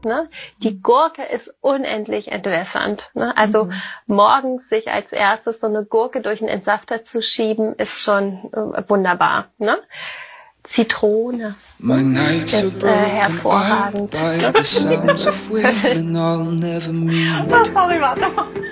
Ne? Die Gurke ist unendlich entwässernd. Ne? Also morgens sich als erstes so eine Gurke durch den Entsafter zu schieben, ist schon wunderbar. Ne? Zitrone ist hervorragend. Oh, sorry, warte.